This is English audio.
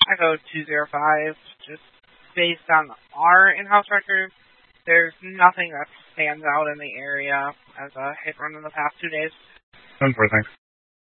Echo 205, just based on our in-house records, there's nothing that stands out in the area as a hit run in the past 2 days. 10-4, thanks.